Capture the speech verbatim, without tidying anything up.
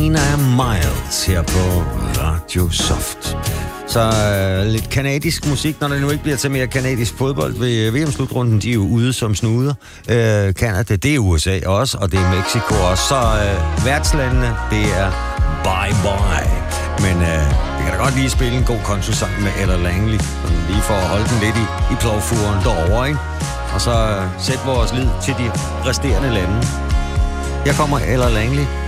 Dana Miles her på Radio Soft. Så øh, lidt kanadisk musik, når det nu ikke bliver til mere kanadisk fodbold ved V M-slutrunden. De er jo ude som snuder. Øh, Canada, det er U S A også, og det er Mexico også. Så øh, værtslandene, det er bye bye. Men øh, vi kan da godt lige spille en god country-sang med Ella Langley, lige for at holde den lidt i, i plovfuren derovre, ikke? Og så øh, sæt vores lid til de resterende lande. Her kommer Ella Langley.